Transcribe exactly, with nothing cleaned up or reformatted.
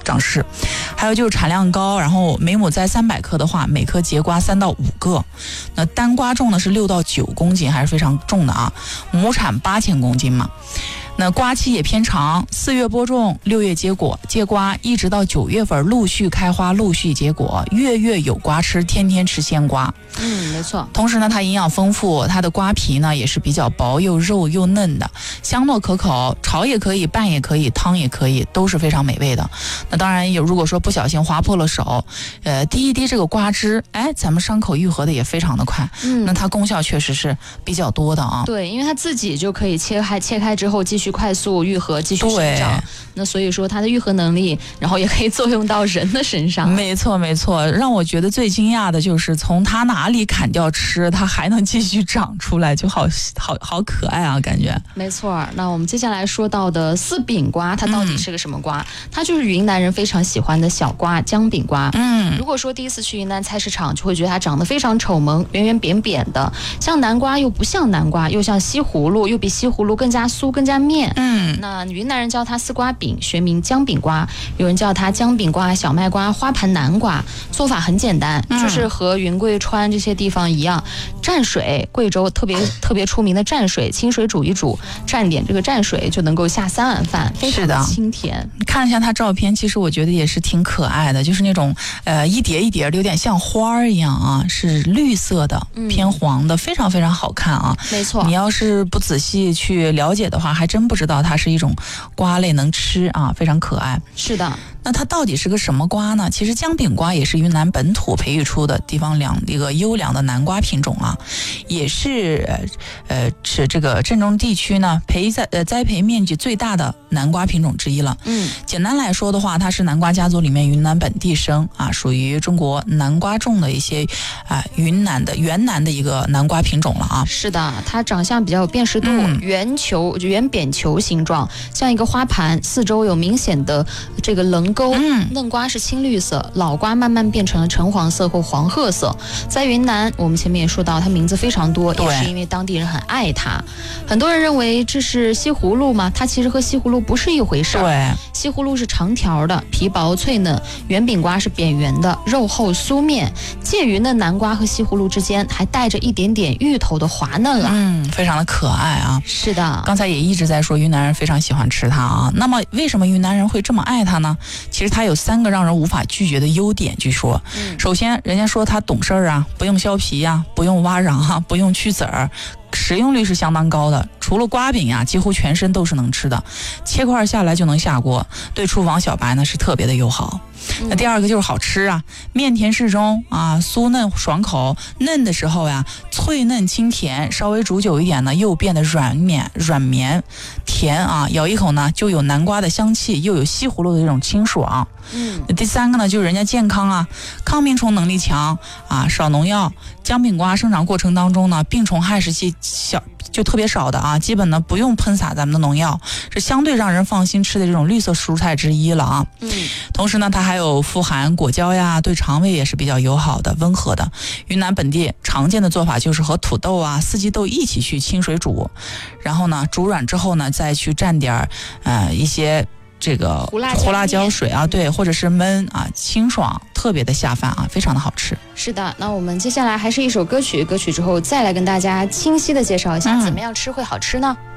长势。还有就是产量高，然后每亩栽三百克的话，每颗节瓜三到五个。那单瓜重呢是六到九公斤，还是非常重的啊，亩产八千公斤嘛。那瓜期也偏长，四月播种，六月结果，结瓜一直到九月份陆续开花，陆续结果，月月有瓜吃，天天吃鲜瓜。 嗯，没错。 同时呢，它营养丰富，它的瓜皮呢也是比较薄又肉又嫩的，香糯可口，炒也可以，拌也可以，汤也可以，都是非常美味的。那当然有，如果说不小心划破了手，呃，滴一滴这个瓜汁，哎，咱们伤口愈合的也非常的快。嗯，那它功效确实是比较多的啊。 对，因为它自己就可以切开，切开之后继续快速愈合，继续生长。那所以说它的愈合能力，然后也可以作用到人的身上。 没错没错，让我觉得最惊讶的就是从它哪里砍掉吃，它还能继续长出来，就好好好可爱啊，感觉。 没错。那我们接下来说到的四饼瓜，它到底是个什么瓜？嗯、它就是云南人非常喜欢的小瓜，姜饼瓜。嗯，如果说第一次去云南菜市场，就会觉得它长得非常丑萌，圆圆扁扁的，像南瓜又不像南瓜，又像西葫芦，又比西葫芦更加酥更加面。嗯，那云南人叫它丝瓜饼，学名姜饼瓜，有人叫它姜饼瓜、小麦瓜、花盘南瓜。做法很简单，嗯、就是和云贵川这些地方一样，蘸水，贵州特别特别出名的蘸水，清水煮一煮，蘸点这个蘸水就能够下三碗饭，非常的清甜。 看一下它照片，其实我觉得也是挺可爱的，就是那种呃一叠一叠的，有点像花儿一样啊，是绿色的，嗯、偏黄的，非常非常好看啊。 没错， 你要是不仔细去了解的话，还真不知道它是一种瓜类能吃啊，非常可爱。 是的。 那它到底是个什么瓜呢？其实姜饼瓜也是云南本土培育出的地方两一个优良的南瓜品种啊，也是呃是这个镇中地区呢培栽呃栽培面积最大的南瓜品种之一了。嗯，简单来说的话，它是南瓜家族里面云南本地生啊，属于中国南瓜种的一些啊、呃、云南的原南的一个南瓜品种了啊。 是的，它长相比较有辨识度，嗯、圆球圆扁球形状，像一个花盘，四周有明显的这个棱沟。嗯，嫩瓜是青绿色，老瓜慢慢变成了橙黄色或黄褐色。在云南，我们前面也说到，它名字非常多，也是因为当地人很爱它。很多人认为这是西葫芦嘛，它其实和西葫芦不是一回事。 对， 西葫芦是长条的，皮薄脆嫩；圆饼瓜是扁圆的，肉厚酥面。介于嫩南瓜和西葫芦之间，还带着一点点芋头的滑嫩啊。 嗯，非常的可爱啊。 是的， 刚才也一直在说云南人非常喜欢吃它啊。那么为什么云南人会这么爱它呢？其实它有三个让人无法拒绝的优点。据说，嗯、首先人家说它懂事儿啊，不用削皮呀、啊，不用挖瓤啊，不用去籽儿。食用率是相当高的，除了瓜饼呀、啊，几乎全身都是能吃的，切块下来就能下锅，对厨房小白呢是特别的友好。嗯、那第二个就是好吃啊，面甜适中啊，酥嫩爽口，嫩的时候呀脆嫩清甜，稍微煮久一点呢又变得软绵软绵甜啊，咬一口呢就有南瓜的香气，又有西葫芦的这种清爽。嗯，第三个呢就是人家健康啊，抗病虫能力强啊，少农药。姜饼瓜生长过程当中呢，病虫害是些小就特别少的啊，基本呢不用喷洒咱们的农药，是相对让人放心吃的这种绿色蔬菜之一了啊。嗯，同时呢，它还有富含果胶呀，对肠胃也是比较友好的、温和的。云南本地常见的做法就是和土豆啊、四季豆一起去清水煮，然后呢煮软之后呢，再去蘸点呃一些。这个胡辣胡辣椒水啊，对，或者是焖啊，清爽，特别的下饭啊，非常的好吃。 是的，那我们接下来还是一首歌曲，歌曲之后再来跟大家清晰的介绍一下，怎么样吃会好吃呢？嗯